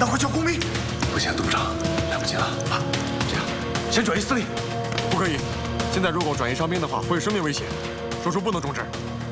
那快叫工兵！ 不行，董事长，来不及了啊！这样，先转移司令。 不可以，现在如果转移伤兵的话，会有生命危险。叔叔不能终止。